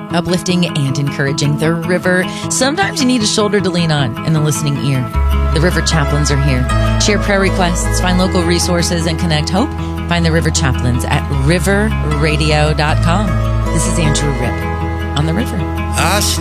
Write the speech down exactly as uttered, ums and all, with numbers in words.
uplifting and encouraging. The River. Sometimes you need a shoulder to lean on and a listening ear. The River Chaplains are here. Share prayer requests, find local resources, and connect hope. Find the River Chaplains at river radio dot com. This is Andrew Ripp on The River. I